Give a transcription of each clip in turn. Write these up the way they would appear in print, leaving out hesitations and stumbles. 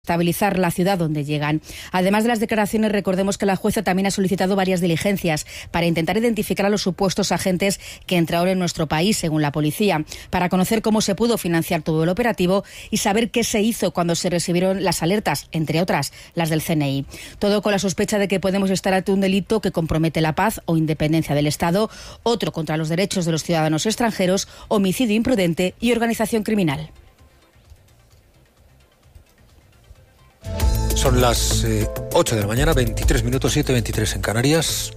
estabilizar la ciudad donde llegan. Además de las declaraciones, recordemos que la jueza también ha solicitado varias diligencias para intentar identificar a los supuestos agentes que entraron en nuestro país, según la policía, para conocer cómo se pudo financiar todo el operativo y saber qué se hizo cuando se recibieron las alertas, entre otras, las del CNI. Todo con la sospecha de que podemos estar ante un delito que compromete la paz o independencia del Estado, otro contra los derechos de los ciudadanos extranjeros, homicidio imprudente y organización criminal. Son las 8 de la mañana, 23 minutos, 7:23 en Canarias.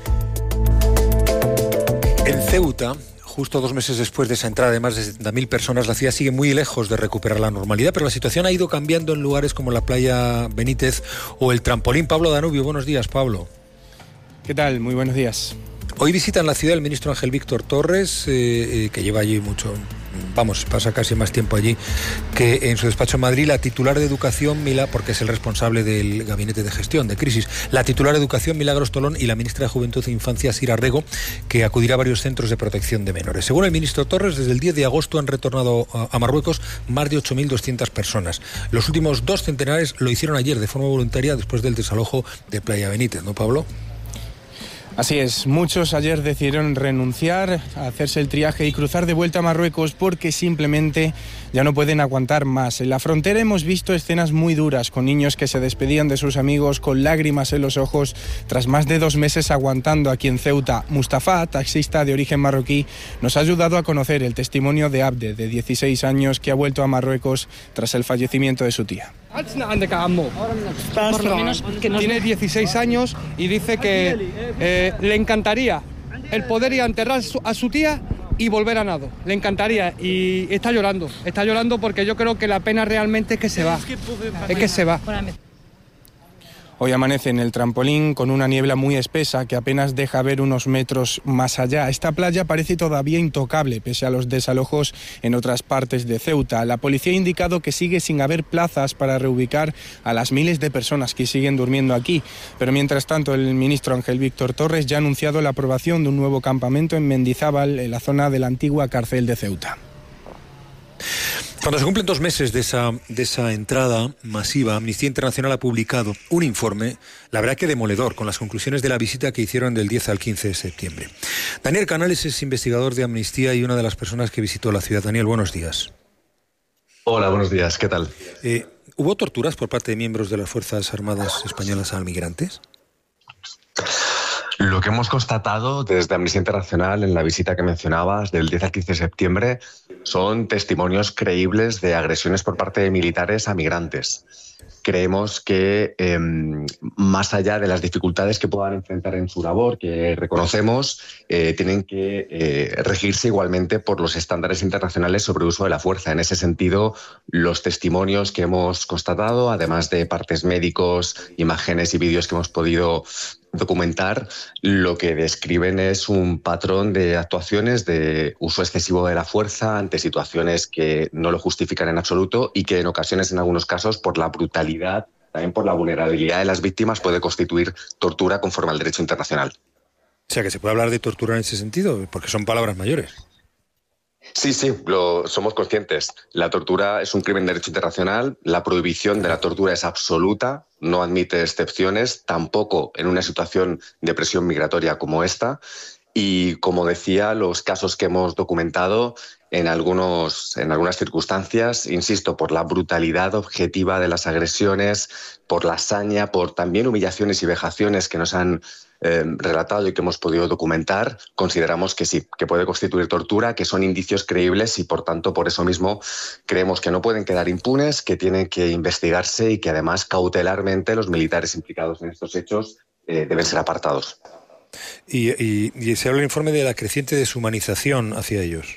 En Ceuta, justo 2 meses después de esa entrada de más de 70.000 personas, la ciudad sigue muy lejos de recuperar la normalidad, pero la situación ha ido cambiando en lugares como la playa Benítez o el trampolín. Pablo Danubio, buenos días, Pablo. ¿Qué tal? Muy buenos días. Hoy visita en la ciudad el ministro Ángel Víctor Torres, que lleva allí mucho... pasa casi más tiempo allí que en su despacho en Madrid. La titular de Educación, porque es el responsable del Gabinete de Gestión de Crisis, la titular de Educación, Milagros Tolón, y la ministra de Juventud e Infancia, Sira Rego, que acudirá a varios centros de protección de menores. Según el ministro Torres, desde el 10 de agosto han retornado a Marruecos más de 8.200 personas. Los últimos 2 centenares lo hicieron ayer de forma voluntaria después del desalojo de Playa Benítez, ¿no, Pablo? Así es, muchos ayer decidieron renunciar a hacerse el triaje y cruzar de vuelta a Marruecos porque simplemente ya no pueden aguantar más. En la frontera hemos visto escenas muy duras, con niños que se despedían de sus amigos con lágrimas en los ojos tras más de 2 meses aguantando aquí en Ceuta. Mustafa, taxista de origen marroquí, nos ha ayudado a conocer el testimonio de Abde, de 16 años, que ha vuelto a Marruecos tras el fallecimiento de su tía. Por lo menos que tiene 16 años y dice que le encantaría el poder ir a enterrar a su tía y volver a nado. Le encantaría y está llorando porque yo creo que la pena realmente es que se va. Es que se va. Hoy amanece en el trampolín con una niebla muy espesa que apenas deja ver unos metros más allá. Esta playa parece todavía intocable pese a los desalojos en otras partes de Ceuta. La policía ha indicado que sigue sin haber plazas para reubicar a las miles de personas que siguen durmiendo aquí. Pero mientras tanto, el ministro Ángel Víctor Torres ya ha anunciado la aprobación de un nuevo campamento en Mendizábal, en la zona de la antigua cárcel de Ceuta. Cuando se cumplen 2 meses de esa entrada masiva, Amnistía Internacional ha publicado un informe, la verdad que demoledor, con las conclusiones de la visita que hicieron del 10 al 15 de septiembre. Daniel Canales es investigador de Amnistía y una de las personas que visitó la ciudad. Daniel, buenos días. Hola, buenos días, ¿qué tal? ¿Hubo torturas por parte de miembros de las Fuerzas Armadas españolas a migrantes? Lo que hemos constatado desde Amnistía Internacional en la visita que mencionabas del 10 al 15 de septiembre son testimonios creíbles de agresiones por parte de militares a migrantes. Creemos que más allá de las dificultades que puedan enfrentar en su labor, que reconocemos, tienen que regirse igualmente por los estándares internacionales sobre uso de la fuerza. En ese sentido, los testimonios que hemos constatado, además de partes médicos, imágenes y vídeos que hemos podido documentar, lo que describen es un patrón de actuaciones de uso excesivo de la fuerza ante situaciones que no lo justifican en absoluto y que en ocasiones, en algunos casos, por la brutalidad, también por la vulnerabilidad de las víctimas, puede constituir tortura conforme al derecho internacional. O sea, que se puede hablar de tortura en ese sentido, porque son palabras mayores. Sí, somos conscientes. La tortura es un crimen de derecho internacional, la prohibición de la tortura es absoluta, no admite excepciones, tampoco en una situación de presión migratoria como esta. Y como decía, los casos que hemos documentado en algunas circunstancias, insisto, por la brutalidad objetiva de las agresiones, por la saña, por también humillaciones y vejaciones que nos han relatado y que hemos podido documentar, consideramos que sí, que puede constituir tortura, que son indicios creíbles y por tanto por eso mismo creemos que no pueden quedar impunes, que tienen que investigarse y que además cautelarmente los militares implicados en estos hechos deben ser apartados. Y se habla en el informe de la creciente deshumanización hacia ellos.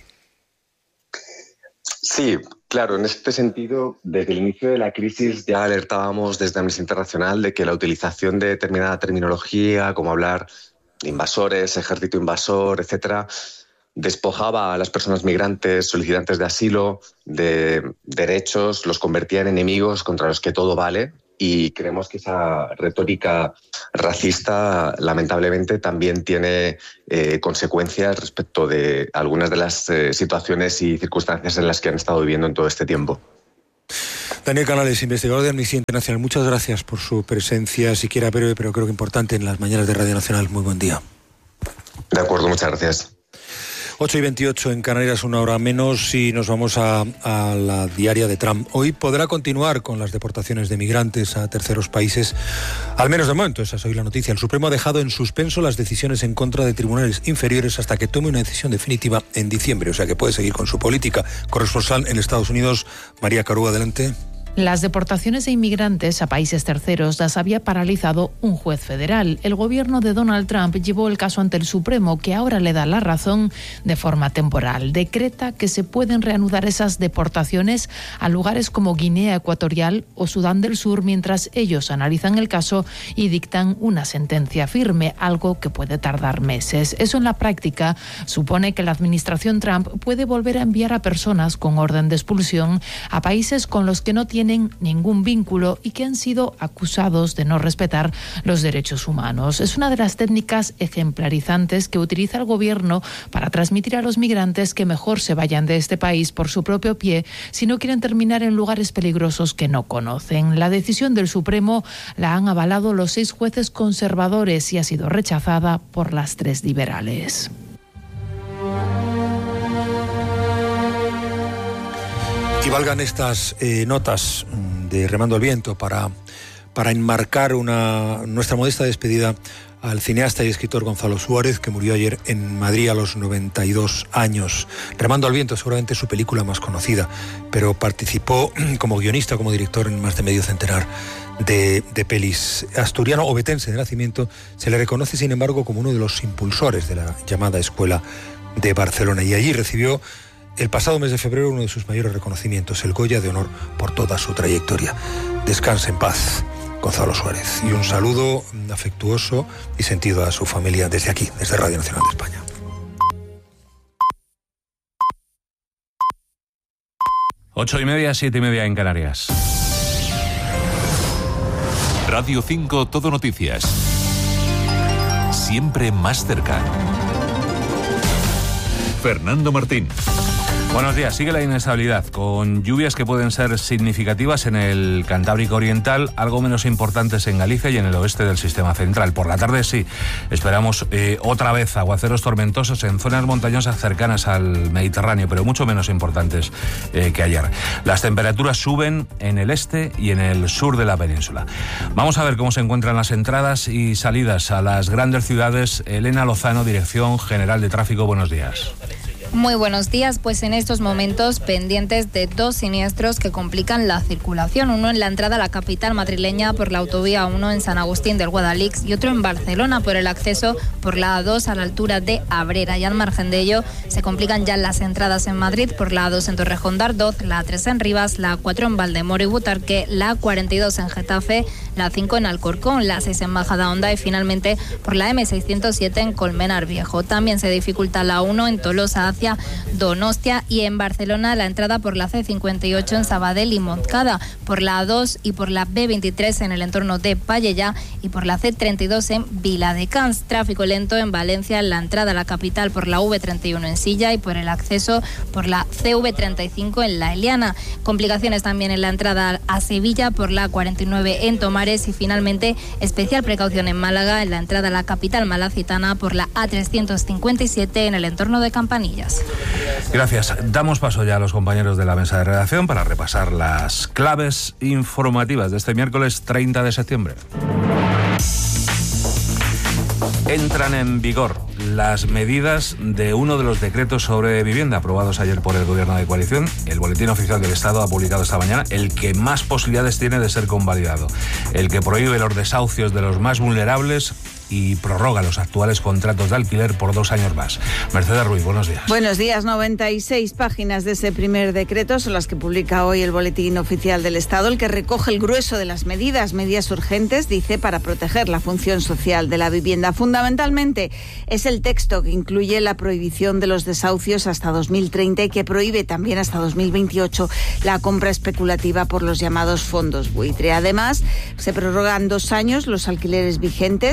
Sí, claro, en este sentido, desde el inicio de la crisis ya alertábamos desde Amnistía Internacional de que la utilización de determinada terminología, como hablar de invasores, ejército invasor, etcétera, despojaba a las personas migrantes, solicitantes de asilo, de derechos, los convertía en enemigos contra los que todo vale. Y creemos que esa retórica racista, lamentablemente, también tiene consecuencias respecto de algunas de las situaciones y circunstancias en las que han estado viviendo en todo este tiempo. Daniel Canales, investigador de Amnistía Internacional, muchas gracias por su presencia, siquiera breve, pero creo que importante, en las mañanas de Radio Nacional. Muy buen día. De acuerdo, muchas gracias. 8:28 en Canarias, una hora menos, y nos vamos a la diaria de Trump. Hoy podrá continuar con las deportaciones de migrantes a terceros países, al menos de momento, esa es hoy la noticia. El Supremo ha dejado en suspenso las decisiones en contra de tribunales inferiores hasta que tome una decisión definitiva en diciembre, o sea que puede seguir con su política. Corresponsal en Estados Unidos, María Carú, adelante. Las deportaciones de inmigrantes a países terceros las había paralizado un juez federal. El gobierno de Donald Trump llevó el caso ante el Supremo, que ahora le da la razón de forma temporal. Decreta que se pueden reanudar esas deportaciones a lugares como Guinea Ecuatorial o Sudán del Sur mientras ellos analizan el caso y dictan una sentencia firme, algo que puede tardar meses. Eso en la práctica supone que la administración Trump puede volver a enviar a personas con orden de expulsión a países con los que no tienen ningún vínculo y que han sido acusados de no respetar los derechos humanos. Es una de las técnicas ejemplarizantes que utiliza el gobierno para transmitir a los migrantes que mejor se vayan de este país por su propio pie si no quieren terminar en lugares peligrosos que no conocen. La decisión del Supremo la han avalado los 6 jueces conservadores y ha sido rechazada por las 3 liberales. Y valgan estas notas de Remando al Viento para enmarcar nuestra modesta despedida al cineasta y escritor Gonzalo Suárez, que murió ayer en Madrid a los 92 años. Remando al Viento, seguramente su película más conocida, pero participó como guionista, como director en más de medio centenar de pelis. Asturiano obetense de nacimiento, se le reconoce sin embargo como uno de los impulsores de la llamada Escuela de Barcelona, y allí recibió el pasado mes de febrero uno de sus mayores reconocimientos, el Goya de Honor por toda su trayectoria. Descanse en paz, Gonzalo Suárez. Y un saludo afectuoso y sentido a su familia desde aquí, desde Radio Nacional de España. 8:30, 7:30 en Canarias. Radio 5 Todo Noticias. Siempre más cerca. Fernando Martín. Buenos días. Sigue la inestabilidad, con lluvias que pueden ser significativas en el Cantábrico Oriental, algo menos importantes en Galicia y en el oeste del sistema central. Por la tarde sí, esperamos otra vez aguaceros tormentosos en zonas montañosas cercanas al Mediterráneo, pero mucho menos importantes que ayer. Las temperaturas suben en el este y en el sur de la península. Vamos a ver cómo se encuentran las entradas y salidas a las grandes ciudades. Elena Lozano, Dirección General de Tráfico, buenos días. Muy buenos días, pues en estos momentos pendientes de 2 siniestros que complican la circulación, uno en la entrada a la capital madrileña por la autovía 1 en San Agustín del Guadalix y otro en Barcelona por el acceso por la A2 a la altura de Abrera, y al margen de ello se complican ya las entradas en Madrid por la A2 en Torrejón de Ardoz, la A3 en Rivas, la A4 en Valdemoro y Butarque, la A42 en Getafe, la A5 en Alcorcón, la A6 en Majadahonda y finalmente por la M607 en Colmenar Viejo. También se dificulta la A1 en Tolosa hacia Donostia y en Barcelona la entrada por la C58 en Sabadell y Montcada, por la A2 y por la B23 en el entorno de Pallellá y por la C32 en Viladecans. Tráfico lento en Valencia en la entrada a la capital por la V31 en Silla y por el acceso por la CV35 en La Eliana. Complicaciones también en la entrada a Sevilla por la 49 en Tomares y finalmente especial precaución en Málaga en la entrada a la capital malacitana por la A357 en el entorno de Campanillas. Gracias. Damos paso ya a los compañeros de la mesa de redacción para repasar las claves informativas de este miércoles 30 de septiembre. Entran en vigor las medidas de uno de los decretos sobre vivienda aprobados ayer por el Gobierno de coalición. El Boletín Oficial del Estado ha publicado esta mañana el que más posibilidades tiene de ser convalidado, el que prohíbe los desahucios de los más vulnerables y prorroga los actuales contratos de alquiler por 2 años más. Mercedes Ruiz, buenos días. Buenos días. 96 páginas de ese primer decreto son las que publica hoy el Boletín Oficial del Estado, el que recoge el grueso de las medidas urgentes, dice, para proteger la función social de la vivienda. Fundamentalmente es el texto que incluye la prohibición de los desahucios hasta 2030 y que prohíbe también hasta 2028 la compra especulativa por los llamados fondos buitre. Además, se prorrogan 2 años los alquileres vigentes si se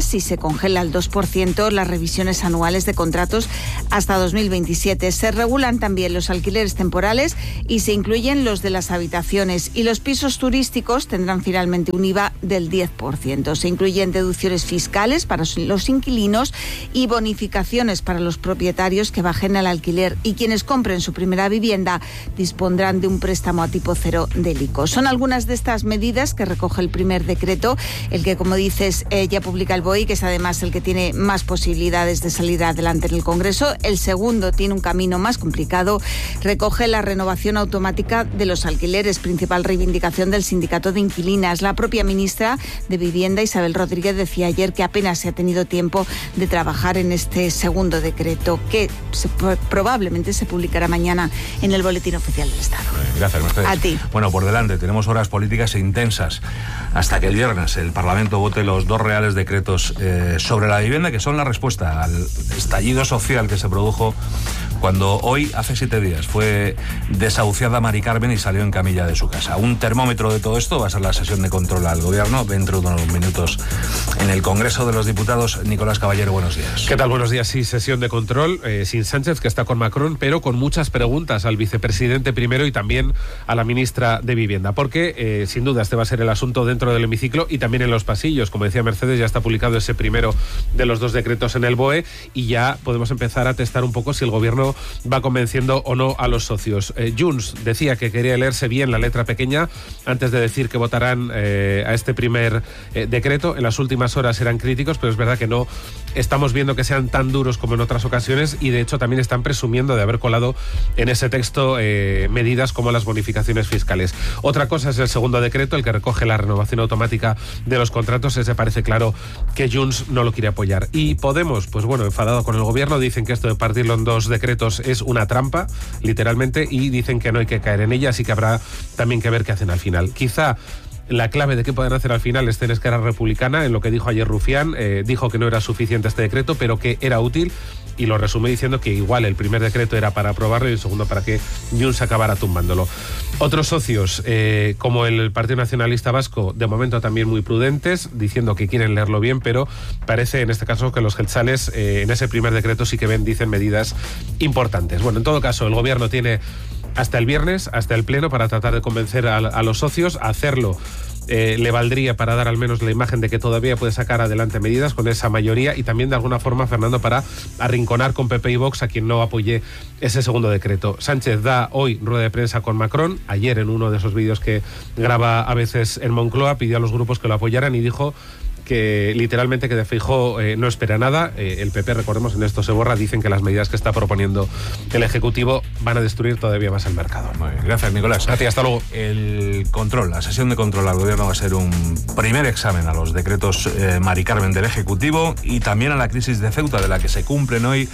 congela al 2% las revisiones anuales de contratos hasta 2027. Se regulan también los alquileres temporales y se incluyen los de las habitaciones. Y los pisos turísticos tendrán finalmente un IVA del 10%. Se incluyen deducciones fiscales para los inquilinos y bonificaciones para los propietarios que bajen el alquiler, y quienes compren su primera vivienda dispondrán de un préstamo a tipo cero del ICO. Son algunas de estas medidas que recoge el primer decreto, el que, como dices, ya publica el BOE, que es además el que tiene más posibilidades de salir adelante en el Congreso. El segundo tiene un camino más complicado, recoge la renovación automática de los alquileres, principal reivindicación del sindicato de inquilinas. La propia ministra de Vivienda, Isabel Rodríguez, decía ayer que apenas se ha tenido tiempo de trabajar en este segundo decreto, que probablemente se publicará mañana en el Boletín Oficial del Estado. Gracias, Mercedes. A ti. Bueno, por delante tenemos horas políticas intensas hasta que el viernes el Parlamento vote los 2 reales decretos sobre la vivienda, que son la respuesta al estallido social que se produjo cuando hoy, hace 7 días, fue desahuciada Mari Carmen y salió en camilla de su casa. Un termómetro de todo esto va a ser la sesión de control al Gobierno dentro de unos minutos en el Congreso de los Diputados. Nicolás Caballero, buenos días. ¿Qué tal? Buenos días. Sí, sesión de control sin Sánchez, que está con Macron, pero con muchas preguntas al vicepresidente primero y también a la ministra de Vivienda, porque sin duda este va a ser el asunto dentro del hemiciclo y también en los pasillos. Como decía Mercedes, ya está publicado ese primero de los 2 decretos en el BOE y ya podemos empezar a testar un poco si el Gobierno va convenciendo o no a los socios. Junts decía que quería leerse bien la letra pequeña antes de decir que votarán a este primer decreto. En las últimas horas eran críticos, pero es verdad que no estamos viendo que sean tan duros como en otras ocasiones, y de hecho también están presumiendo de haber colado en ese texto medidas como las bonificaciones fiscales. Otra cosa es el segundo decreto, el que recoge la renovación automática de los contratos. Ese parece claro que Junts no lo quiere apoyar. Y Podemos, pues bueno, enfadado con el Gobierno, dicen que esto de partirlo en 2 decretos es una trampa, literalmente, y dicen que no hay que caer en ella, así que habrá también que ver qué hacen al final. Quizá la clave de qué pueden hacer al final esté en Esquerra Republicana, en lo que dijo ayer Rufián. Dijo que no era suficiente este decreto, pero que era útil, y lo resume diciendo que igual el primer decreto era para aprobarlo y el segundo para que Junts acabara tumbándolo. Otros socios, como el Partido Nacionalista Vasco, de momento también muy prudentes, diciendo que quieren leerlo bien, pero parece en este caso que los jeltzales en ese primer decreto sí que dicen medidas importantes. Bueno, en todo caso, el Gobierno tiene hasta el viernes, hasta el Pleno, para tratar de convencer a los socios. A hacerlo le valdría para dar al menos la imagen de que todavía puede sacar adelante medidas con esa mayoría, y también de alguna forma, Fernando, para arrinconar con PP y Vox a quien no apoye ese segundo decreto. Sánchez da hoy rueda de prensa con Macron. Ayer, en uno de esos vídeos que graba a veces en Moncloa, pidió a los grupos que lo apoyaran y dijo que literalmente que de Feijóo no espera nada. El PP, recordemos, en esto se borra, dicen que las medidas que está proponiendo el Ejecutivo van a destruir todavía más el mercado. Muy bien, gracias, Nicolás. Gracias, hasta luego. El control, la sesión de control al Gobierno va a ser un primer examen a los decretos Mari Carmen del Ejecutivo y también a la crisis de Ceuta, de la que se cumplen hoy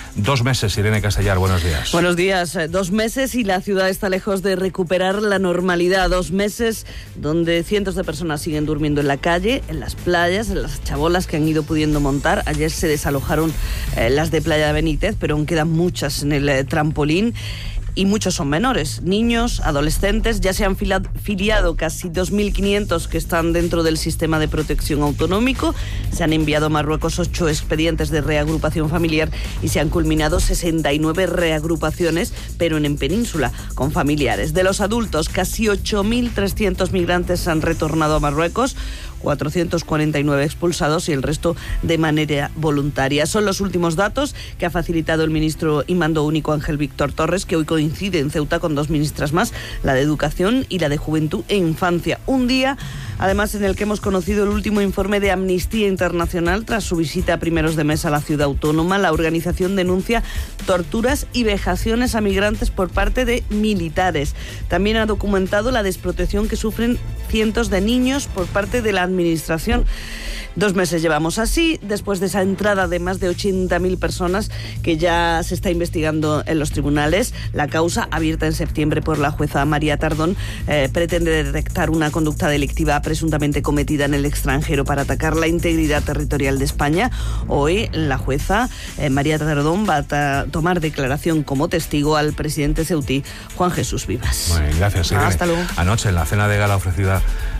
2 meses. Irene Castellar, buenos días. Buenos días. 2 meses y la ciudad está lejos de recuperar la normalidad. 2 meses donde cientos de personas siguen durmiendo en la calle, en las playas, en las chabolas que han ido pudiendo montar. Ayer se desalojaron las de Playa de Benítez, pero aún quedan muchas en el trampolín. Y muchos son menores, niños, adolescentes. Ya se han filiado casi 2.500 que están dentro del sistema de protección autonómico. Se han enviado a Marruecos 8 expedientes de reagrupación familiar y se han culminado 69 reagrupaciones, pero en península, con familiares. De los adultos, casi 8.300 migrantes han retornado a Marruecos, 449 expulsados y el resto de manera voluntaria. Son los últimos datos que ha facilitado el ministro y mando único Ángel Víctor Torres, que hoy coincide en Ceuta con 2 ministras más, la de Educación y la de Juventud e Infancia. Un día, además, en el que hemos conocido el último informe de Amnistía Internacional tras su visita a primeros de mes a la ciudad autónoma. La organización denuncia torturas y vejaciones a migrantes por parte de militares. También ha documentado la desprotección que sufren cientos de niños por parte de la administración. 2 meses llevamos así, después de esa entrada de más de 80.000 personas que ya se está investigando en los tribunales. La causa, abierta en septiembre por la jueza María Tardón, pretende detectar una conducta delictiva presuntamente cometida en el extranjero para atacar la integridad territorial de España. Hoy la jueza María Tardón va a tomar declaración como testigo al presidente ceutí, Juan Jesús Vivas. Muy bien, gracias. Hasta luego. Anoche, en la cena de gala ofrecida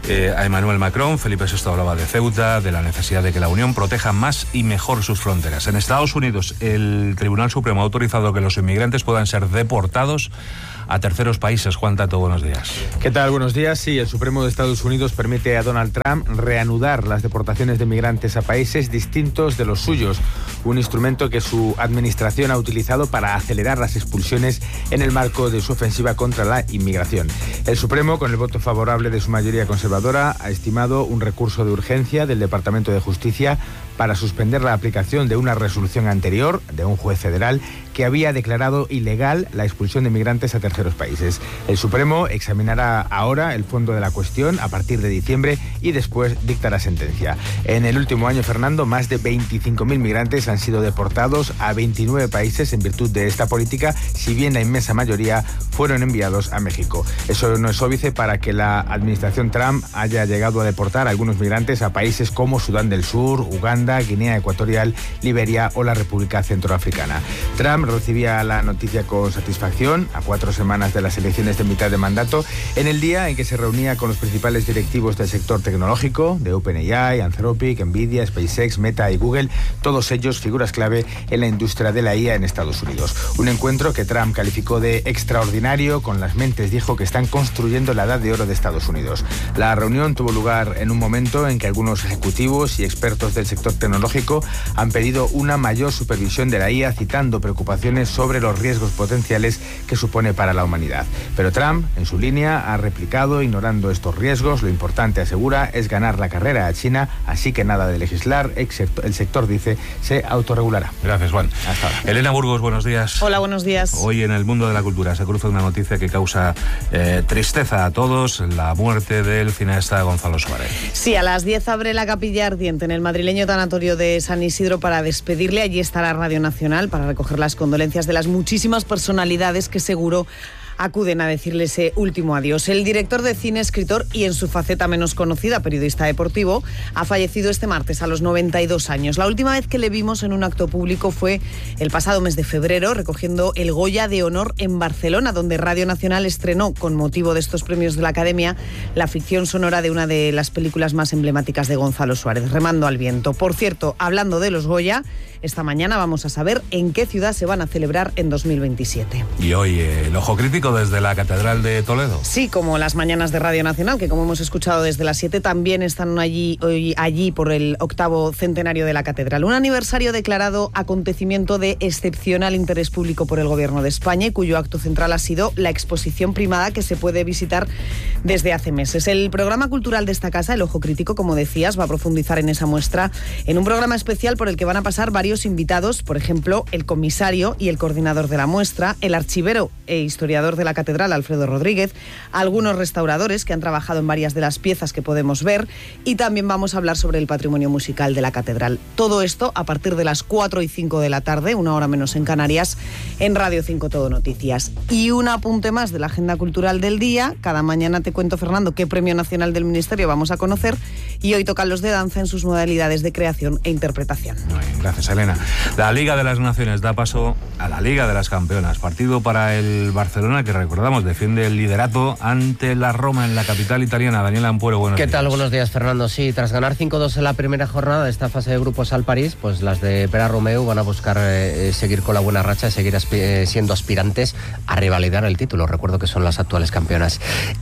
a Emmanuel Macron. Felipe VI hablaba de Ceuta, de la necesidad de que la Unión proteja más y mejor sus fronteras. En Estados Unidos, el Tribunal Supremo ha autorizado que los inmigrantes puedan ser deportados a terceros países. Juan Tato, buenos días. ¿Qué tal? Buenos días. Sí, el Supremo de Estados Unidos permite a Donald Trump reanudar las deportaciones de migrantes a países distintos de los suyos, un instrumento que su administración ha utilizado para acelerar las expulsiones en el marco de su ofensiva contra la inmigración. El Supremo, con el voto favorable de su mayoría conservadora, ha estimado un recurso de urgencia del Departamento de Justicia para suspender la aplicación de una resolución anterior de un juez federal que había declarado ilegal la expulsión de migrantes a terceros países. El Supremo examinará ahora el fondo de la cuestión a partir de diciembre y después dictará sentencia. En el último año, Fernando, más de 25.000 migrantes han sido deportados a 29 países en virtud de esta política, si bien la inmensa mayoría fueron enviados a México. Eso no es óbice para que la administración Trump haya llegado a deportar a algunos migrantes a países como Sudán del Sur, Uganda, Guinea Ecuatorial, Liberia o la República Centroafricana. Trump recibía la noticia con satisfacción a 4 semanas de las elecciones de mitad de mandato, en el día en que se reunía con los principales directivos del sector tecnológico, de OpenAI, Anthropic, Nvidia, SpaceX, Meta y Google, todos ellos figuras clave en la industria de la IA en Estados Unidos. Un encuentro que Trump calificó de extraordinario, con las mentes, dijo, que están construyendo la edad de oro de Estados Unidos. La reunión tuvo lugar en un momento en que algunos ejecutivos y expertos del sector tecnológico han pedido una mayor supervisión de la IA, citando preocupaciones sobre los riesgos potenciales que supone para la humanidad. Pero Trump, en su línea, ha replicado ignorando estos riesgos. Lo importante, asegura, es ganar la carrera a China, así que nada de legislar. El sector, dice, se autorregulará. Gracias, Juan. Hasta ahora. Elena Burgos, buenos días. Hola, buenos días. Hoy en el mundo de la cultura se cruza una noticia que causa tristeza a todos: la muerte del cineasta Gonzalo Suárez. Sí, a las 10 abre la Capilla Ardiente en el madrileño tanatorio de San Isidro para despedirle. Allí estará Radio Nacional para recoger las condolencias de las muchísimas personalidades que seguro acuden a decirle ese último adiós. El director de cine, escritor y, en su faceta menos conocida, periodista deportivo, ha fallecido este martes a los 92 años. La última vez que le vimos en un acto público fue el pasado mes de febrero, recogiendo el Goya de Honor en Barcelona, donde Radio Nacional estrenó, con motivo de estos premios de la Academia, la ficción sonora de una de las películas más emblemáticas de Gonzalo Suárez, Remando al viento. Por cierto, hablando de los Goya, esta mañana vamos a saber en qué ciudad se van a celebrar en 2027. Y hoy el ojo crítico desde la Catedral de Toledo. Sí, como las mañanas de Radio Nacional, que como hemos escuchado desde las 7, también están allí por el 8º centenario de la Catedral. Un aniversario declarado acontecimiento de excepcional interés público por el Gobierno de España, y cuyo acto central ha sido la exposición primada, que se puede visitar desde hace meses. El programa cultural de esta casa, El Ojo Crítico, como decías, va a profundizar en esa muestra en un programa especial por el que van a pasar varios invitados, por ejemplo, el comisario y el coordinador de la muestra, el archivero e historiador de la Catedral, Alfredo Rodríguez, algunos restauradores que han trabajado en varias de las piezas que podemos ver, y también vamos a hablar sobre el patrimonio musical de la Catedral. Todo esto a partir de las 4 y 5 de la tarde, una hora menos en Canarias, en Radio 5 Todo Noticias. Y un apunte más de la agenda cultural del día. Cada mañana te cuento, Fernando, qué premio nacional del Ministerio vamos a conocer, y hoy tocan los de danza en sus modalidades de creación e interpretación. Gracias, Elena. La Liga de las Naciones da paso a la Liga de las Campeonas. Partido para el Barcelona, que recordamos defiende el liderato ante la Roma en la capital italiana. Daniel Ampuero, buenos días. ¿Qué tal? Buenos días, Fernando. Sí, tras ganar 5-2 en la primera jornada de esta fase de grupos al París, pues las de Pere Romeu van a buscar seguir con la buena racha, seguir siendo aspirantes a revalidar el título. Recuerdo que son las actuales campeonas.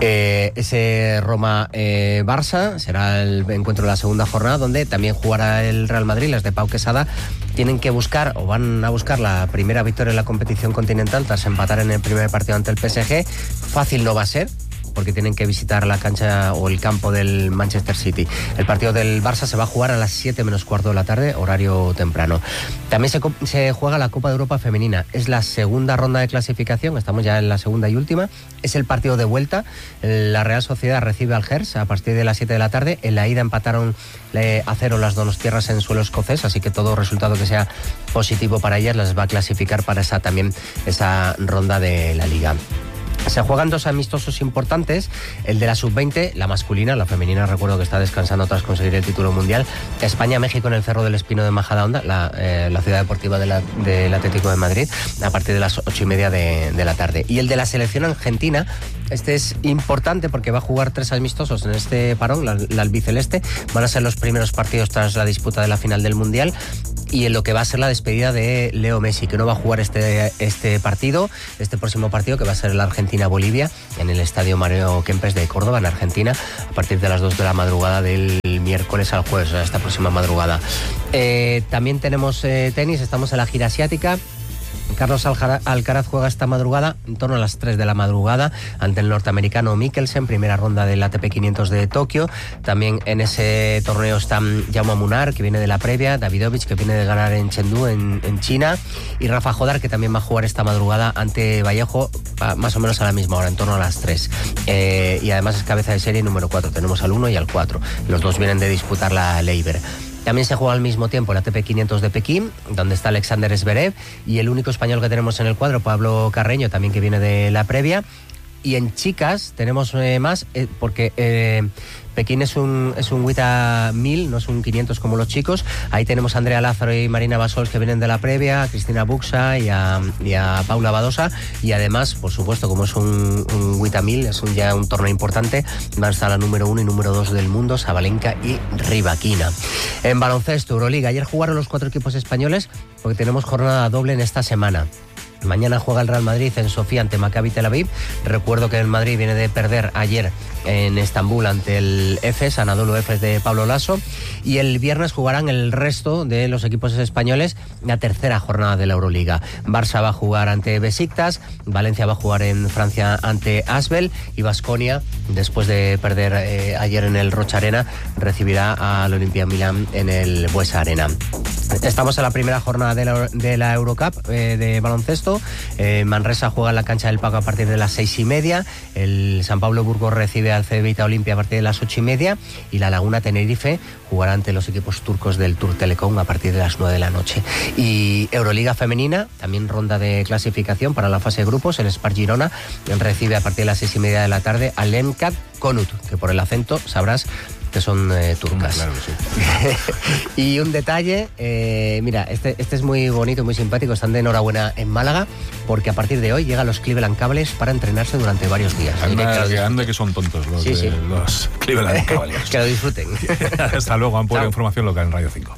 Ese Roma-Barça será el encuentro de la segunda jornada, donde también jugará el Real Madrid. Las de Pau Quesada tienen que buscar, o van a buscar, la primera victoria en la competición continental tras empatar en el primer partido ante el PSG. Fácil no va a ser, porque tienen que visitar la cancha o el campo del Manchester City. El partido del Barça se va a jugar a las 7 menos cuarto de la tarde, horario temprano. También se juega la Copa de Europa Femenina. Es la segunda ronda de clasificación, estamos ya en la segunda y última. Es el partido de vuelta. La Real Sociedad recibe al Gers a partir de las 7 de la tarde. En la ida empataron a 0 las donostiarras en suelo escocés, así que todo resultado que sea positivo para ellas las va a clasificar para esa ronda de la Liga. Se juegan dos amistosos importantes, el de la sub-20, la masculina, la femenina recuerdo que está descansando tras conseguir el título mundial. España-México en el Cerro del Espino de Majadahonda, la ciudad deportiva del Atlético de Madrid, a partir de las 8:30 de la tarde. Y el de la selección argentina Este es importante porque va a jugar 3 amistosos en este parón, la albiceleste. Van a ser los primeros partidos tras la disputa de la final del Mundial y en lo que va a ser la despedida de Leo Messi, que no va a jugar este próximo partido, que va a ser la Argentina-Bolivia, en el Estadio Mario Kempes de Córdoba, en Argentina, a partir de las 2 de la madrugada del miércoles al jueves, esta próxima madrugada. También tenemos tenis, estamos en la gira asiática. Carlos Alcaraz juega esta madrugada, en torno a las 3 de la madrugada, ante el norteamericano Mikkelsen, primera ronda del ATP 500 de Tokio. También en ese torneo están Jaume Munar, que viene de la previa, Davidovich, que viene de ganar en Chengdu, en China, y Rafa Jodar, que también va a jugar esta madrugada ante Vallejo, más o menos a la misma hora, en torno a las 3. Y además es cabeza de serie número 4, tenemos al 1 y al 4. Los dos vienen de disputar la Leiber. También se juega al mismo tiempo el ATP 500 de Pekín, donde está Alexander Zverev, y el único español que tenemos en el cuadro, Pablo Carreño, también que viene de la previa. Y en chicas tenemos más, porque Pekín es un WTA 1000, no es un 500 como los chicos. Ahí tenemos a Andrea Lázaro y Marina Basols, que vienen de la previa, a Cristina Buxa y a Paula Badosa. Y además, por supuesto, como es un WTA 1000, es ya un torneo importante, van a estar la número 1 y número 2 del mundo, Sabalenka y Rybakina. En baloncesto, Euroliga, ayer jugaron los 4 equipos españoles, porque tenemos jornada doble en esta semana. Mañana juega el Real Madrid en Sofía ante Maccabi Tel Aviv. Recuerdo que el Madrid viene de perder ayer en Estambul ante el Efes, Anadolu Efes de Pablo Lasso. Y el viernes jugarán el resto de los equipos españoles la tercera jornada de la Euroliga. Barça va a jugar ante Besiktas, Valencia va a jugar en Francia ante Asbel y Baskonia, después de perder ayer en el Rocha Arena, recibirá al Olimpia Milán en el Buesa Arena. Estamos en la primera jornada de la Eurocup de baloncesto. Manresa juega en la cancha del Paco a partir de las 6:30. El San Pablo Burgos recibe al Cedevita Olimpia a partir de las 8:30. Y la Laguna Tenerife jugará ante los equipos turcos del Tour Telecom a partir de las 9 de la noche. Y Euroliga femenina, también ronda de clasificación para la fase de grupos. El Spar Girona recibe a partir de las 6:30 de la tarde al Lemcat Konut, que por el acento sabrás que son turcas. Claro que sí. Y un detalle, mira, este es muy bonito, muy simpático. Están de enhorabuena en Málaga, porque a partir de hoy llegan los Cleveland Cavaliers para entrenarse durante varios días. Anda que son tontos los Cleveland Cavaliers. Que lo disfruten. Hasta luego, han puesto información local en Radio 5.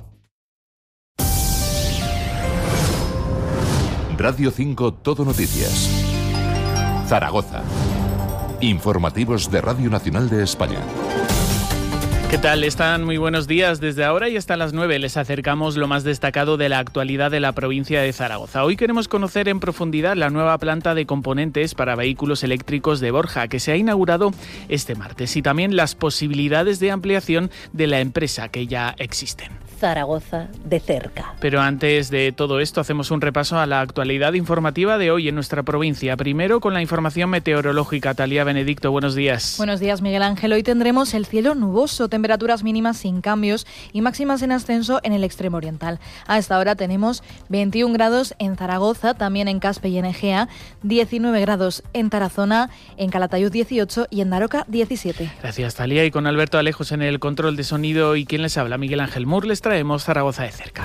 Radio 5 Todo Noticias. Zaragoza. Informativos de Radio Nacional de España. ¿Qué tal? Están muy buenos días. Desde ahora y hasta las 9 les acercamos lo más destacado de la actualidad de la provincia de Zaragoza. Hoy queremos conocer en profundidad la nueva planta de componentes para vehículos eléctricos de Borja, que se ha inaugurado este martes, y también las posibilidades de ampliación de la empresa que ya existen. Zaragoza de cerca. Pero antes de todo esto, hacemos un repaso a la actualidad informativa de hoy en nuestra provincia. Primero con la información meteorológica. Talía Benedicto, buenos días. Buenos días, Miguel Ángel. Hoy tendremos el cielo nuboso, temperaturas mínimas sin cambios y máximas en ascenso en el extremo oriental. A esta hora tenemos 21 grados en Zaragoza, también en Caspe y en Egea, 19 grados en Tarazona, en Calatayud 18 y en Daroca 17. Gracias, Talía. Y con Alberto Alejos en el control de sonido y quien les habla, Miguel Ángel Mur, les traemos Zaragoza de cerca.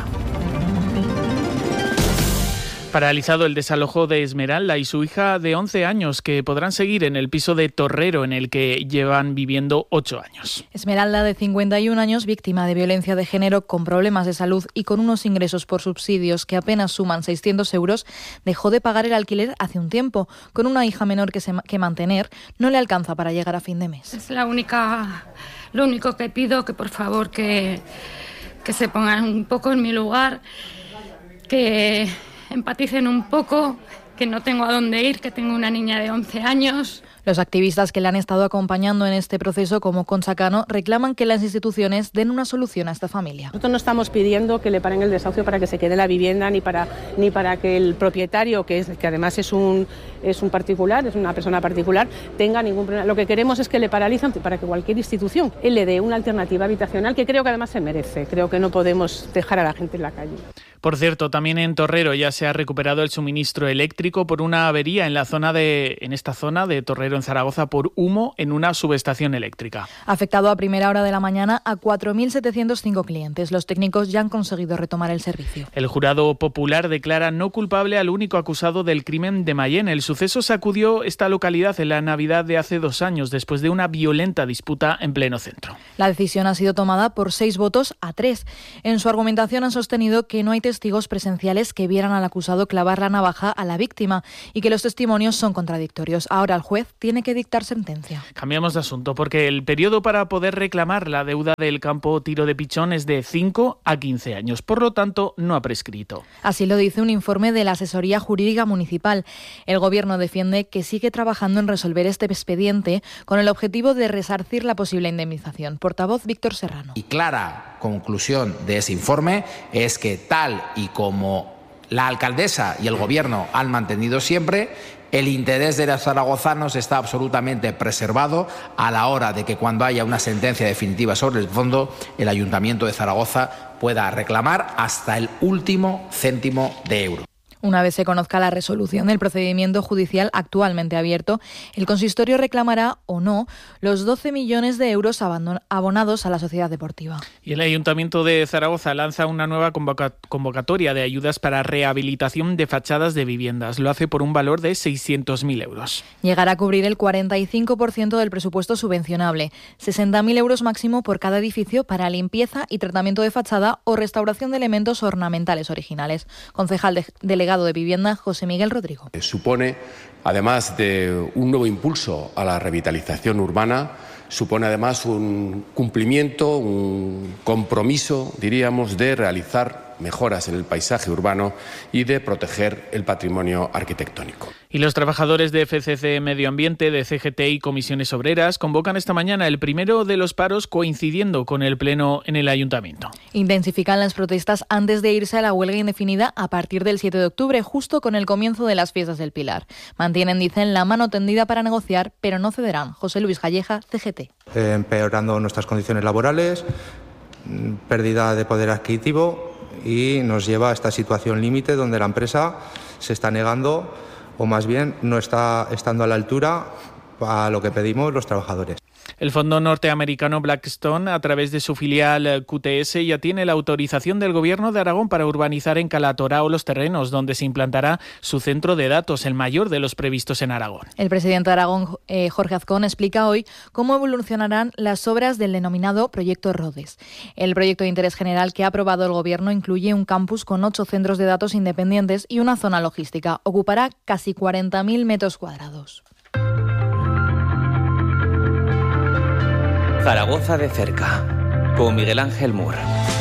Paralizado el desalojo de Esmeralda y su hija de 11 años, que podrán seguir en el piso de Torrero en el que llevan viviendo 8 años. Esmeralda, de 51 años, víctima de violencia de género, con problemas de salud y con unos ingresos por subsidios que apenas suman 600 euros, dejó de pagar el alquiler hace un tiempo. Con una hija menor que mantener, no le alcanza para llegar a fin de mes. Es lo único que pido, que por favor que se pongan un poco en mi lugar, que empaticen un poco, que no tengo a dónde ir, que tengo una niña de 11 años. Los activistas que le han estado acompañando en este proceso, como Concha Cano, reclaman que las instituciones den una solución a esta familia. Nosotros no estamos pidiendo que le paren el desahucio para que se quede la vivienda, ni para que el propietario, que además es un particular, es una persona particular, tenga ningún problema. Lo que queremos es que le paralicen para que cualquier institución le dé una alternativa habitacional, que creo que además se merece. Creo que no podemos dejar a la gente en la calle. Por cierto, también en Torrero ya se ha recuperado el suministro eléctrico por una avería en esta zona de Torrero, en Zaragoza, por humo en una subestación eléctrica. Ha afectado a primera hora de la mañana a 4.705 clientes. Los técnicos ya han conseguido retomar el servicio. El jurado popular declara no culpable al único acusado del crimen de Mayén. El suceso sacudió esta localidad en la Navidad de hace 2 años, después de una violenta disputa en pleno centro. La decisión ha sido tomada por 6 votos a 3. En su argumentación han sostenido que no hay testigos presenciales que vieran al acusado clavar la navaja a la víctima y que los testimonios son contradictorios. Ahora el juez tiene que dictar sentencia. Cambiamos de asunto porque el periodo para poder reclamar la deuda del campo Tiro de Pichón es de 5 a 15 años. Por lo tanto, no ha prescrito. Así lo dice un informe de la Asesoría Jurídica Municipal. El Gobierno defiende que sigue trabajando en resolver este expediente con el objetivo de resarcir la posible indemnización. Portavoz Víctor Serrano. Y clara conclusión de ese informe es que tal y como la alcaldesa y el Gobierno han mantenido siempre, el interés de los zaragozanos está absolutamente preservado a la hora de que cuando haya una sentencia definitiva sobre el fondo, el Ayuntamiento de Zaragoza pueda reclamar hasta el último céntimo de euro. Una vez se conozca la resolución del procedimiento judicial actualmente abierto, el consistorio reclamará o no los 12 millones de euros abonados a la sociedad deportiva. Y el Ayuntamiento de Zaragoza lanza una nueva convocatoria de ayudas para rehabilitación de fachadas de viviendas. Lo hace por un valor de 600.000 euros. Llegará a cubrir el 45% del presupuesto subvencionable, 60.000 euros máximo por cada edificio para limpieza y tratamiento de fachada o restauración de elementos ornamentales originales. Concejal delegado de Vivienda, José Miguel Rodrigo. Supone, además de un nuevo impulso a la revitalización urbana, supone además un cumplimiento, un compromiso, diríamos, de realizar mejoras en el paisaje urbano y de proteger el patrimonio arquitectónico. Y los trabajadores de FCC Medio Ambiente, de CGT y Comisiones Obreras convocan esta mañana el primero de los paros coincidiendo con el pleno en el Ayuntamiento. Intensifican las protestas antes de irse a la huelga indefinida a partir del 7 de octubre, justo con el comienzo de las fiestas del Pilar. Mantienen, dicen, la mano tendida para negociar, pero no cederán. José Luis Calleja, CGT. Empeorando nuestras condiciones laborales, pérdida de poder adquisitivo y nos lleva a esta situación límite donde la empresa se está negando o más bien no está estando a la altura a lo que pedimos los trabajadores. El fondo norteamericano Blackstone, a través de su filial QTS, ya tiene la autorización del Gobierno de Aragón para urbanizar en Calatorao los terrenos donde se implantará su centro de datos, el mayor de los previstos en Aragón. El presidente de Aragón, Jorge Azcón, explica hoy cómo evolucionarán las obras del denominado Proyecto Rhodes. El proyecto de interés general que ha aprobado el Gobierno incluye un campus con 8 centros de datos independientes y una zona logística. Ocupará casi 40.000 metros cuadrados. Zaragoza de cerca, con Miguel Ángel Mur.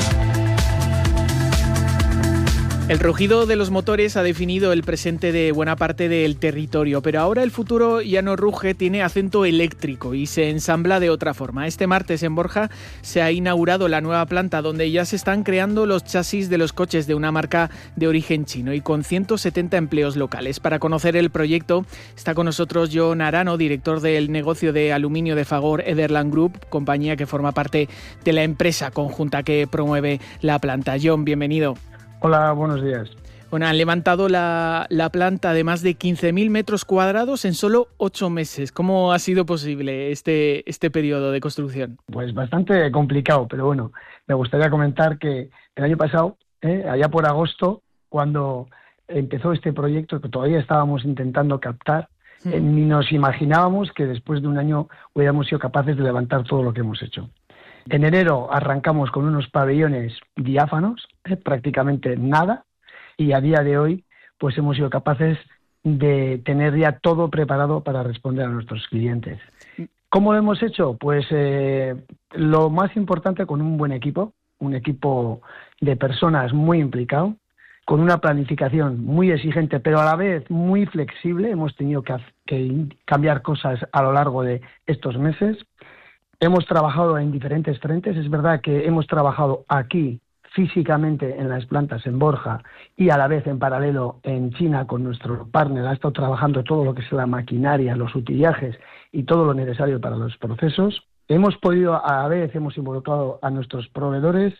El rugido de los motores ha definido el presente de buena parte del territorio, pero ahora el futuro ya no ruge, tiene acento eléctrico y se ensambla de otra forma. Este martes en Borja se ha inaugurado la nueva planta donde ya se están creando los chasis de los coches de una marca de origen chino y con 170 empleos locales. Para conocer el proyecto está con nosotros Jon Arano, director del negocio de aluminio de Fagor Ederland Group, compañía que forma parte de la empresa conjunta que promueve la planta. Jon, bienvenido. Hola, buenos días. Bueno, han levantado la planta de más de 15.000 metros cuadrados en solo 8 meses. ¿Cómo ha sido posible este periodo de construcción? Pues bastante complicado, pero bueno, me gustaría comentar que el año pasado, allá por agosto, cuando empezó este proyecto que todavía estábamos intentando captar, ni nos imaginábamos que después de un año hubiéramos sido capaces de levantar todo lo que hemos hecho. En enero arrancamos con unos pabellones diáfanos, prácticamente nada, y a día de hoy pues hemos sido capaces de tener ya todo preparado para responder a nuestros clientes. ¿Cómo lo hemos hecho? Pues lo más importante, con un buen equipo, un equipo de personas muy implicado, con una planificación muy exigente, pero a la vez muy flexible. Hemos tenido que cambiar cosas a lo largo de estos meses. Hemos trabajado en diferentes frentes. Es verdad que hemos trabajado aquí físicamente en las plantas en Borja y a la vez en paralelo en China con nuestro partner. Ha estado trabajando todo lo que es la maquinaria, los utillajes y todo lo necesario para los procesos. Hemos involucrado a nuestros proveedores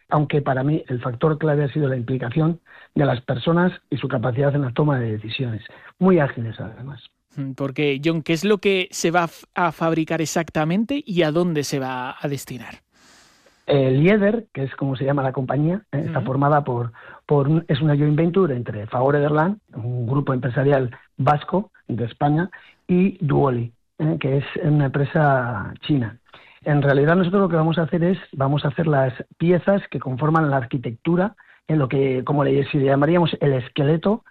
aunque para mí el factor clave ha sido la implicación de las personas y su capacidad en la toma de decisiones, muy ágiles además. Porque, John, ¿qué es lo que se va a fabricar exactamente y a dónde se va a destinar? Lieder, que es como se llama la compañía, está formada es una joint venture entre Fagor Ederland, un grupo empresarial vasco de España, y Duoli, que es una empresa china. En realidad nosotros lo que vamos a hacer las piezas que conforman la arquitectura, en lo que como le llamaríamos el esqueleto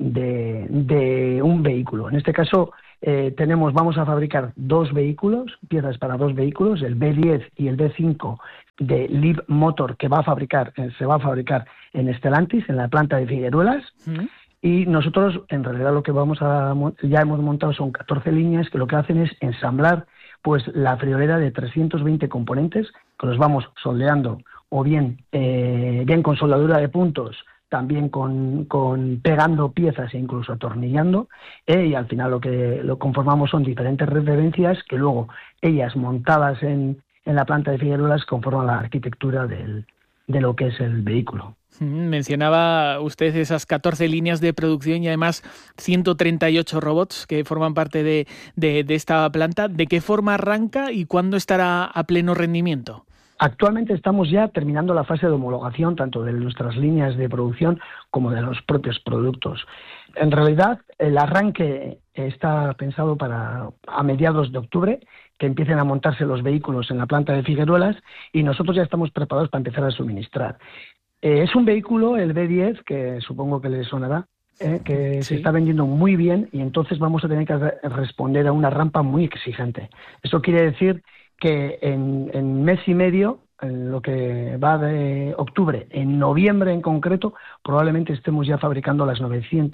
de un vehículo. En este caso vamos a fabricar piezas para dos vehículos, el B10 y el B5 de Liv Motor, que se va a fabricar en Stellantis, en la planta de Figueruelas. Y nosotros, en realidad, lo que ya hemos montado son 14 líneas que lo que hacen es ensamblar pues la friolera de 320 componentes que los vamos soldeando o bien con soldadura de puntos, también con pegando piezas e incluso atornillando, y al final lo conformamos son diferentes referencias que luego ellas montadas en la planta de Figueruelas conforman la arquitectura de lo que es el vehículo. Mencionaba usted esas 14 líneas de producción y además 138 robots que forman parte de esta planta. ¿De qué forma arranca y cuándo estará a pleno rendimiento? Actualmente estamos ya terminando la fase de homologación tanto de nuestras líneas de producción como de los propios productos. En realidad, el arranque está pensado a mediados de octubre, que empiecen a montarse los vehículos en la planta de Figueruelas, y nosotros ya estamos preparados para empezar a suministrar. Es un vehículo, el B10, que supongo que le sonará, que se está vendiendo muy bien, y entonces vamos a tener que responder a una rampa muy exigente. Eso quiere decir que en mes y medio, en lo que va de octubre, en noviembre en concreto, probablemente estemos ya fabricando los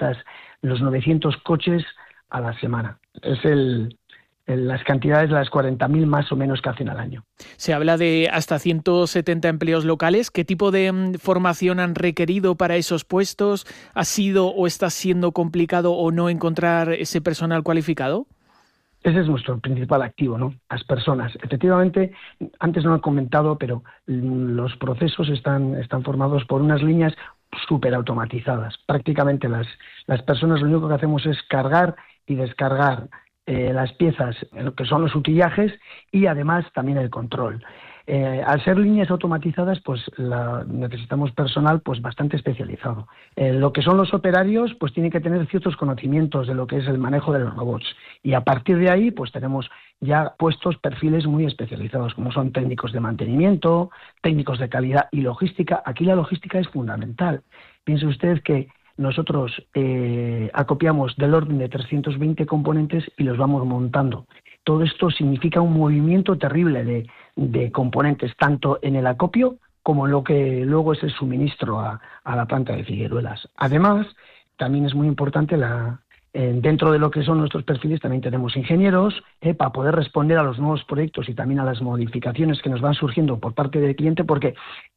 900 coches a la semana. Es las cantidades de las 40.000 más o menos que hacen al año. Se habla de hasta 170 empleos locales. ¿Qué tipo de formación han requerido para esos puestos? ¿Ha sido o está siendo complicado o no encontrar ese personal cualificado? Ese es nuestro principal activo, ¿no? Las personas. Efectivamente, antes no lo he comentado, pero los procesos están formados por unas líneas súper automatizadas. Prácticamente las personas lo único que hacemos es cargar y descargar las piezas, lo que son los utillajes, y además también el control. Al ser líneas automatizadas, pues necesitamos personal pues bastante especializado. Lo que son los operarios, pues tienen que tener ciertos conocimientos de lo que es el manejo de los robots. Y a partir de ahí, pues tenemos ya puestos perfiles muy especializados, como son técnicos de mantenimiento, técnicos de calidad y logística. Aquí la logística es fundamental. Piense usted que nosotros acopiamos del orden de 320 componentes y los vamos montando. Todo esto significa un movimiento terrible de componentes, tanto en el acopio como en lo que luego es el suministro a la planta de Figueruelas. Además, también es muy importante dentro de lo que son nuestros perfiles, también tenemos ingenieros para poder responder a los nuevos proyectos y también a las modificaciones que nos van surgiendo por parte del cliente, porque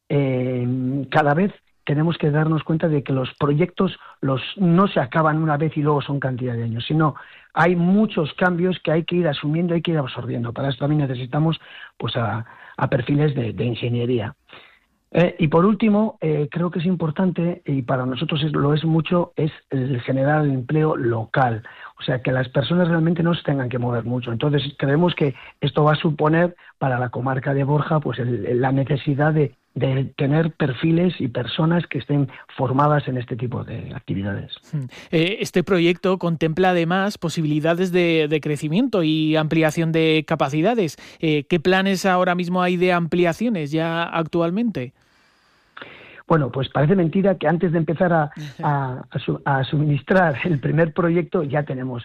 cada vez tenemos que darnos cuenta de que los proyectos no se acaban una vez y luego son cantidad de años, sino hay muchos cambios que hay que ir asumiendo, hay que ir absorbiendo. Para eso también necesitamos pues a perfiles de ingeniería. Y por último, creo que es importante, y para nosotros lo es mucho, es el generar el empleo local. O sea, que las personas realmente no se tengan que mover mucho. Entonces, creemos que esto va a suponer para la comarca de Borja pues la necesidad de tener perfiles y personas que estén formadas en este tipo de actividades. Este proyecto contempla además posibilidades de crecimiento y ampliación de capacidades. ¿Qué planes ahora mismo hay de ampliaciones ya actualmente? Bueno, pues parece mentira que antes de empezar a suministrar el primer proyecto ya tenemos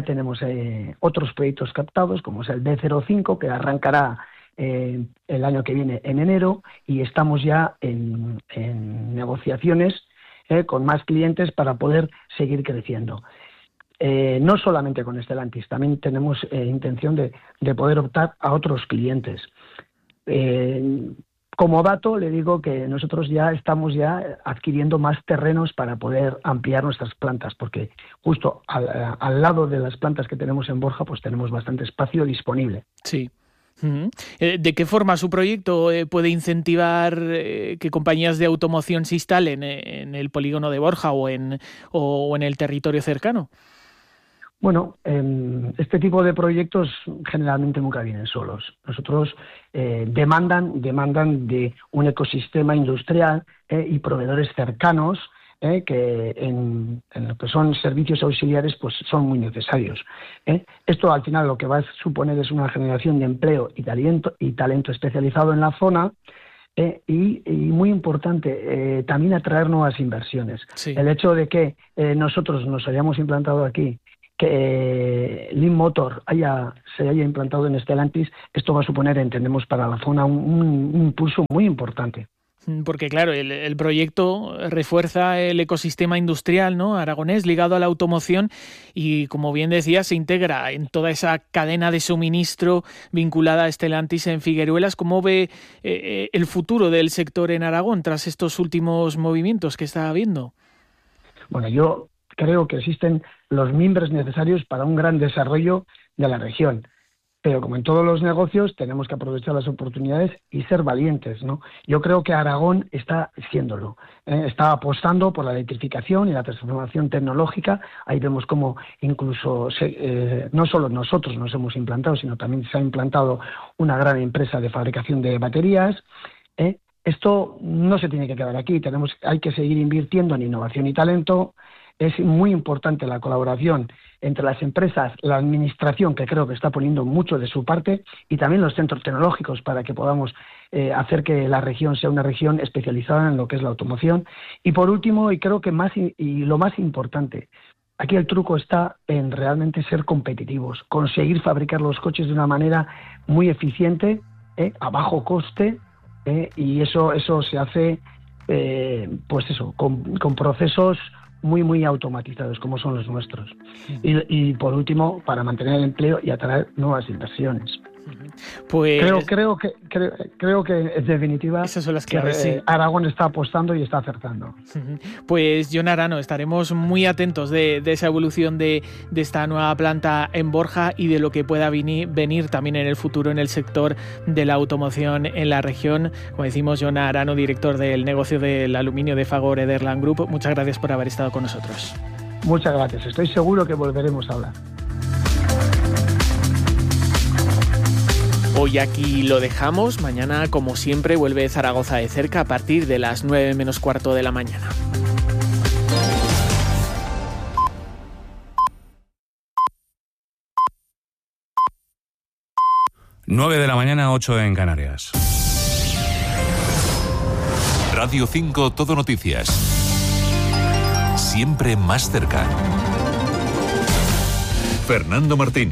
otros proyectos captados, como es el B05, que arrancará el año que viene en enero, y estamos ya en negociaciones con más clientes para poder seguir creciendo. No solamente con Stellantis, también tenemos intención de poder optar a otros clientes. Como dato, le digo que nosotros ya estamos adquiriendo más terrenos para poder ampliar nuestras plantas, porque justo al lado de las plantas que tenemos en Borja, pues tenemos bastante espacio disponible. Sí. ¿De qué forma su proyecto puede incentivar que compañías de automoción se instalen en el polígono de Borja o en el territorio cercano? Bueno, este tipo de proyectos generalmente nunca vienen solos. Nosotros demandan de un ecosistema industrial y proveedores cercanos que en lo que son servicios auxiliares pues son muy necesarios. Esto al final lo que va a suponer es una generación de empleo y talento especializado en la zona. Y muy importante, también atraer nuevas inversiones. Sí. El hecho de que nosotros nos hayamos implantado aquí, que Lean Motor se haya implantado en Stellantis, esto va a suponer, entendemos, para la zona un impulso muy importante. Porque claro, el proyecto refuerza el ecosistema industrial, ¿no?, aragonés ligado a la automoción y, como bien decía, se integra en toda esa cadena de suministro vinculada a Stellantis en Figueruelas. ¿Cómo ve el futuro del sector en Aragón tras estos últimos movimientos que está habiendo? Bueno, yo creo que existen los mimbres necesarios para un gran desarrollo de la región. Pero como en todos los negocios, tenemos que aprovechar las oportunidades y ser valientes, ¿no? Yo creo que Aragón está siéndolo. Está apostando por la electrificación y la transformación tecnológica. Ahí vemos cómo incluso no solo nosotros nos hemos implantado, sino también se ha implantado una gran empresa de fabricación de baterías. Esto no se tiene que quedar aquí. Hay que seguir invirtiendo en innovación y talento. Es muy importante la colaboración entre las empresas, la administración, que creo que está poniendo mucho de su parte, y también los centros tecnológicos para que podamos hacer que la región sea una región especializada en lo que es la automoción. Y por último, y creo que lo más importante, aquí el truco está en realmente ser competitivos, conseguir fabricar los coches de una manera muy eficiente, a bajo coste, y eso se hace con procesos muy automatizados como son los nuestros. Y por último, para mantener el empleo y atraer nuevas inversiones. Pues creo que en definitiva esas son las claves, sí. Aragón está apostando y está acertando. Pues Jon Arano, estaremos muy atentos de esa evolución de esta nueva planta en Borja y de lo que pueda venir también en el futuro en el sector de la automoción en la región. Como decimos, Jon Arano, director del negocio del aluminio de Fagor Ederland Group, muchas gracias por haber estado con nosotros. Muchas gracias, estoy seguro que volveremos a hablar. Hoy aquí lo dejamos. Mañana, como siempre, vuelve Zaragoza de cerca a partir de las 9 menos cuarto de la mañana. Nueve de la mañana, 8 en Canarias. Radio 5 Todo Noticias. Siempre más cerca. Fernando Martín.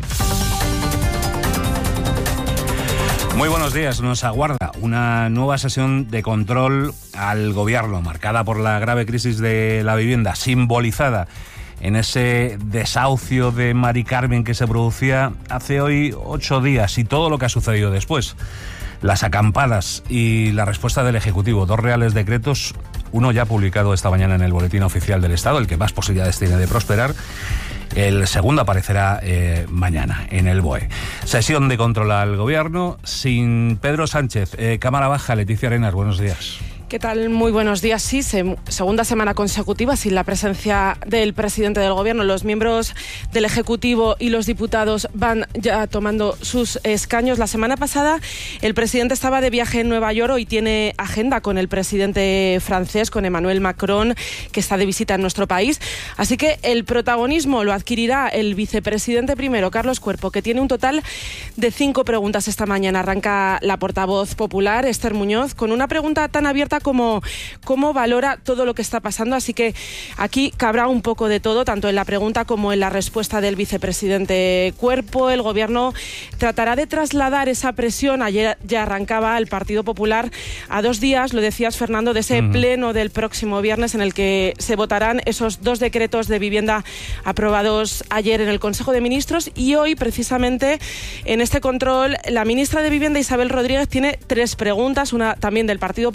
Muy buenos días. Nos aguarda una nueva sesión de control al gobierno, marcada por la grave crisis de la vivienda, simbolizada en ese desahucio de Mari Carmen que se producía hace hoy 8 días y todo lo que ha sucedido después. Las acampadas y la respuesta del Ejecutivo, 2 reales decretos, uno ya publicado esta mañana en el Boletín Oficial del Estado, el que más posibilidades tiene de prosperar. El segundo aparecerá mañana en el BOE. Sesión de control al gobierno sin Pedro Sánchez. Cámara Baja, Leticia Arenas, buenos días. ¿Qué tal? Muy buenos días. Sí, segunda semana consecutiva sin la presencia del presidente del Gobierno. Los miembros del Ejecutivo y los diputados van ya tomando sus escaños. La semana pasada el presidente estaba de viaje en Nueva York. Hoy tiene agenda con el presidente francés, con Emmanuel Macron, que está de visita en nuestro país. Así que el protagonismo lo adquirirá el vicepresidente primero, Carlos Cuerpo, que tiene un total de 5 preguntas esta mañana. Arranca la portavoz popular, Esther Muñoz, con una pregunta tan abierta como cómo valora todo lo que está pasando. Así que aquí cabrá un poco de todo, tanto en la pregunta como en la respuesta del vicepresidente Cuerpo. El Gobierno tratará de trasladar esa presión. Ayer ya arrancaba el Partido Popular a 2 días, lo decías, Fernando, de ese pleno del próximo viernes en el que se votarán esos 2 decretos de vivienda aprobados ayer en el Consejo de Ministros. Y hoy, precisamente, en este control, la ministra de Vivienda, Isabel Rodríguez, tiene 3 preguntas, una también del Partido Popular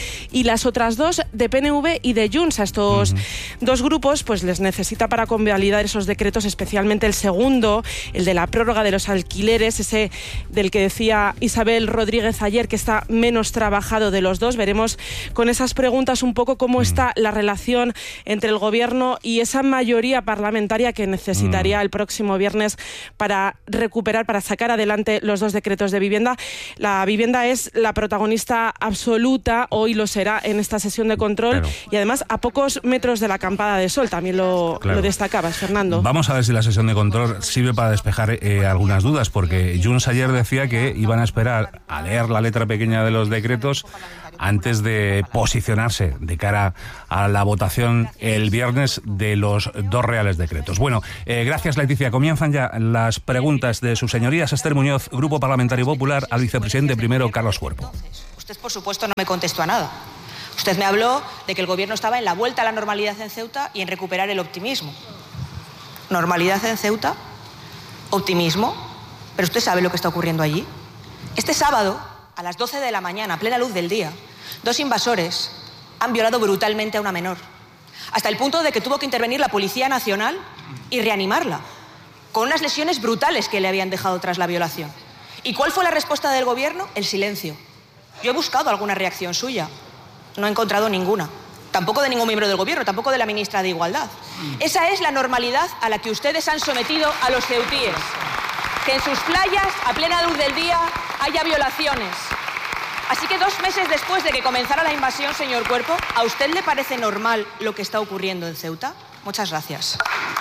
y las otras 2 de PNV y de Junts. A estos dos grupos pues les necesita para convalidar esos decretos, especialmente el segundo, el de la prórroga de los alquileres, ese del que decía Isabel Rodríguez ayer que está menos trabajado de los dos. Veremos con esas preguntas un poco cómo está la relación entre el Gobierno y esa mayoría parlamentaria que necesitaría el próximo viernes para recuperar, para sacar adelante los 2 decretos de vivienda. La vivienda es la protagonista absoluta, hoy lo será en esta sesión de control, y además a pocos metros de la acampada de sol, también lo destacabas, Fernando. Vamos a ver si la sesión de control sirve para despejar algunas dudas, porque Junts ayer decía que iban a esperar a leer la letra pequeña de los decretos antes de posicionarse de cara a la votación el viernes de los 2 reales decretos. Bueno, gracias, Leticia. Comienzan ya las preguntas de sus señorías. Esther Muñoz, Grupo Parlamentario Popular, al vicepresidente primero, Carlos Cuerpo. Usted, por supuesto, no me contestó a nada. Usted me habló de que el Gobierno estaba en la vuelta a la normalidad en Ceuta y en recuperar el optimismo. ¿Normalidad en Ceuta? ¿Optimismo? ¿Pero usted sabe lo que está ocurriendo allí? Este sábado, a las 12 de la mañana, a plena luz del día, 2 invasores han violado brutalmente a una menor, hasta el punto de que tuvo que intervenir la Policía Nacional y reanimarla, con unas lesiones brutales que le habían dejado tras la violación. ¿Y cuál fue la respuesta del Gobierno? El silencio. Yo he buscado alguna reacción suya, no he encontrado ninguna. Tampoco de ningún miembro del Gobierno, tampoco de la ministra de Igualdad. Esa es la normalidad a la que ustedes han sometido a los ceutíes. Que en sus playas, a plena luz del día, haya violaciones. Así que 2 meses después de que comenzara la invasión, señor Cuerpo, ¿a usted le parece normal lo que está ocurriendo en Ceuta? Muchas gracias.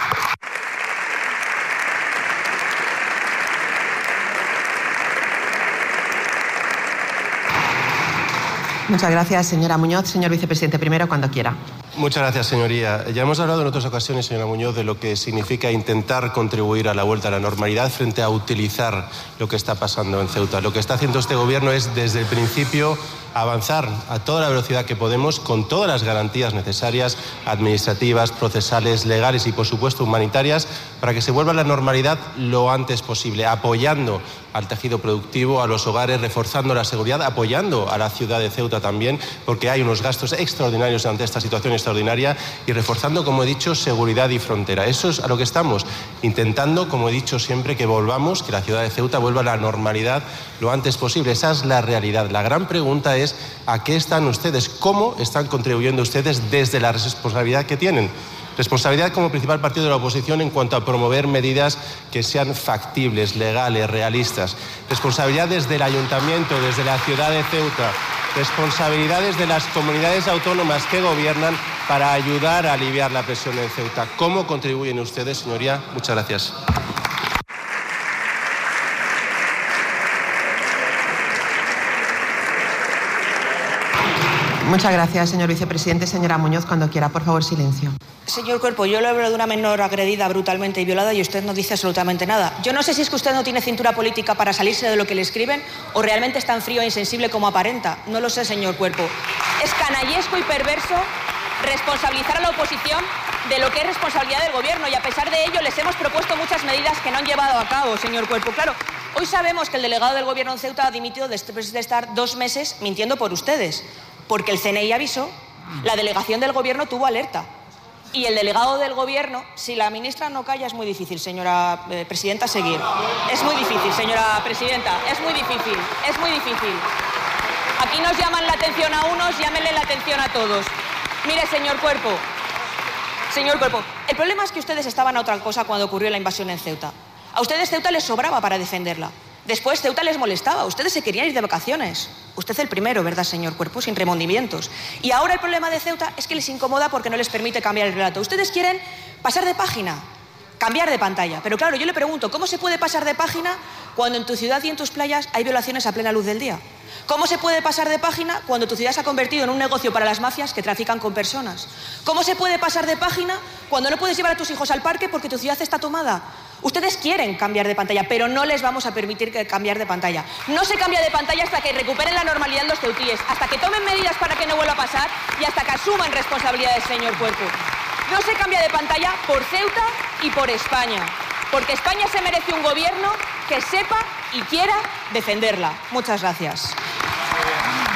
Muchas gracias, señora Muñoz. Señor vicepresidente primero, cuando quiera. Muchas gracias, señoría. Ya hemos hablado en otras ocasiones, señora Muñoz, de lo que significa intentar contribuir a la vuelta a la normalidad frente a utilizar lo que está pasando en Ceuta. Lo que está haciendo este Gobierno es, desde el principio, avanzar a toda la velocidad que podemos, con todas las garantías necesarias, administrativas, procesales, legales y, por supuesto, humanitarias, para que se vuelva a la normalidad lo antes posible, apoyando al tejido productivo, a los hogares, reforzando la seguridad, apoyando a la ciudad de Ceuta también, porque hay unos gastos extraordinarios ante esta situación extraordinaria, y reforzando, como he dicho, seguridad y frontera. Eso es a lo que estamos intentando, como he dicho siempre, que volvamos, que la ciudad de Ceuta vuelva a la normalidad lo antes posible. Esa es la realidad. La gran pregunta es ¿a qué están ustedes? ¿Cómo están contribuyendo ustedes desde la responsabilidad que tienen? Responsabilidad como principal partido de la oposición en cuanto a promover medidas que sean factibles, legales, realistas. Responsabilidad desde el Ayuntamiento, desde la ciudad de Ceuta. Responsabilidades de las comunidades autónomas que gobiernan para ayudar a aliviar la presión en Ceuta. ¿Cómo contribuyen ustedes, señoría? Muchas gracias. Muchas gracias, señor vicepresidente. Señora Muñoz, cuando quiera, por favor, silencio. Señor Cuerpo, yo le hablo de una menor agredida brutalmente y violada y usted no dice absolutamente nada. Yo no sé si es que usted no tiene cintura política para salirse de lo que le escriben o realmente es tan frío e insensible como aparenta. No lo sé, señor Cuerpo. Es canallesco y perverso responsabilizar a la oposición de lo que es responsabilidad del Gobierno, y a pesar de ello les hemos propuesto muchas medidas que no han llevado a cabo, señor Cuerpo. Claro, hoy sabemos que el delegado del Gobierno en Ceuta ha dimitido después de estar 2 meses mintiendo por ustedes, porque el CNI avisó, la delegación del Gobierno tuvo alerta. Y el delegado del Gobierno, si la ministra no calla, es muy difícil, señora presidenta, seguir. Es muy difícil, señora presidenta, es muy difícil, es muy difícil. Aquí nos llaman la atención a unos, llámenle la atención a todos. Mire, señor Cuerpo, el problema es que ustedes estaban a otra cosa cuando ocurrió la invasión en Ceuta. A ustedes Ceuta les sobraba para defenderla. Después Ceuta les molestaba, ustedes se querían ir de vacaciones. Usted el primero, ¿verdad, señor Cuerpo? Sin remordimientos. Y ahora el problema de Ceuta es que les incomoda porque no les permite cambiar el relato. Ustedes quieren pasar de página, cambiar de pantalla. Pero claro, yo le pregunto, ¿cómo se puede pasar de página cuando en tu ciudad y en tus playas hay violaciones a plena luz del día? ¿Cómo se puede pasar de página cuando tu ciudad se ha convertido en un negocio para las mafias que trafican con personas? ¿Cómo se puede pasar de página cuando no puedes llevar a tus hijos al parque porque tu ciudad está tomada? Ustedes quieren cambiar de pantalla, pero no les vamos a permitir cambiar de pantalla. No se cambia de pantalla hasta que recuperen la normalidad los ceutíes, hasta que tomen medidas para que no vuelva a pasar y hasta que asuman responsabilidades, señor Cuerpo. No se cambia de pantalla por Ceuta y por España, porque España se merece un gobierno que sepa y quiera defenderla. Muchas gracias.